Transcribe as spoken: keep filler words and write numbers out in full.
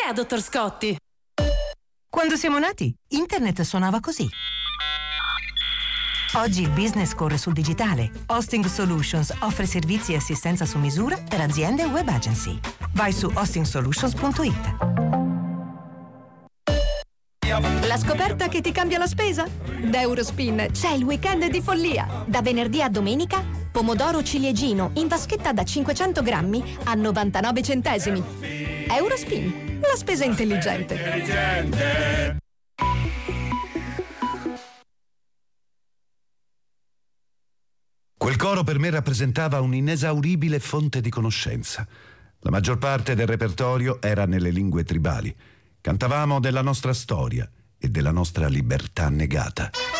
idea, dottor Scotti. Quando siamo nati, internet suonava così. Oggi il business corre sul digitale. Hosting Solutions offre servizi e assistenza su misura per aziende e web agency. Vai su hosting solutions punto it. La scoperta che ti cambia la spesa? Da Eurospin c'è il weekend di follia. Da venerdì a domenica, pomodoro ciliegino in vaschetta da cinquecento grammi a novantanove centesimi. Eurospin, la spesa intelligente. intelligente. Quel coro per me rappresentava un'inesauribile fonte di conoscenza. La maggior parte del repertorio era nelle lingue tribali. Cantavamo della nostra storia e della nostra libertà negata.